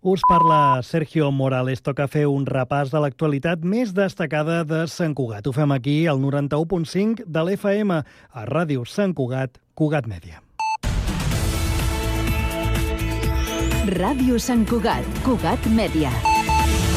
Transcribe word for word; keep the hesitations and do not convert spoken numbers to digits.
Us parla Sergio Morales. Toca fer un repàs de l'actualitat més destacada de Sant Cugat. Ho fem aquí, al noranta-u punt cinc de l'F M, a Ràdio Sant Cugat, Cugat Mèdia. Ràdio Sant Cugat, Cugat Mèdia.